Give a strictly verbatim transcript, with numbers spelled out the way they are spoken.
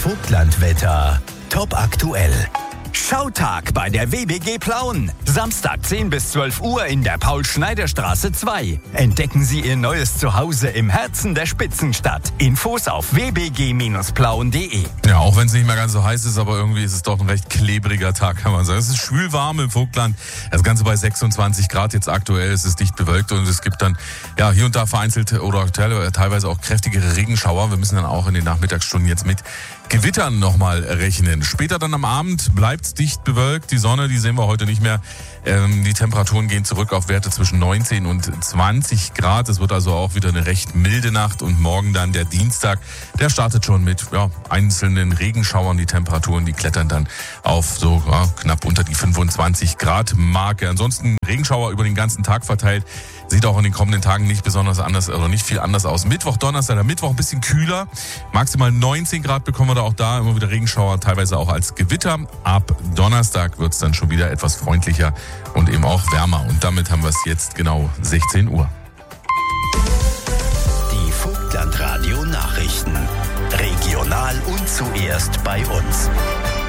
Vogtlandwetter. Top aktuell. Schautag bei der W B G Plauen. Samstag zehn bis zwölf Uhr in der Paul-Schneider-Straße zwei. Entdecken Sie Ihr neues Zuhause im Herzen der Spitzenstadt. Infos auf w b g Bindestrich plauen punkt d e. Ja, auch wenn es nicht mehr ganz so heiß ist, aber irgendwie ist es doch ein recht klebriger Tag, kann man sagen. Es ist schwül warm im Vogtland. Das Ganze bei sechsundzwanzig Grad jetzt aktuell. Es ist dicht bewölkt und es gibt dann ja hier und da vereinzelt oder teilweise auch kräftigere Regenschauer. Wir müssen dann auch in den Nachmittagsstunden jetzt mit Gewittern nochmal rechnen. Später dann am Abend bleibt es dicht bewölkt. Die Sonne, die sehen wir heute nicht mehr. Ähm, die Temperaturen gehen zurück auf Werte zwischen neunzehn und zwanzig Grad. Es wird also auch wieder eine recht milde Nacht. Und morgen dann der Dienstag, der startet schon mit ja, einzelnen Regenschauern. Die Temperaturen, die klettern dann auf so ja, knapp unter die fünfundzwanzig Grad Marke. Ansonsten Regenschauer über den ganzen Tag verteilt. Sieht auch in den kommenden Tagen nicht besonders anders, oder nicht viel anders aus. Mittwoch, Donnerstag, der Mittwoch ein bisschen kühler. Maximal neunzehn Grad bekommen wir da auch da. Immer wieder Regenschauer, teilweise auch als Gewitter. Ab Donnerstag wird es dann schon wieder etwas freundlicher und eben auch wärmer. Und damit haben wir es jetzt genau sechzehn Uhr. Die Vogtlandradio Nachrichten. Regional und zuerst bei uns.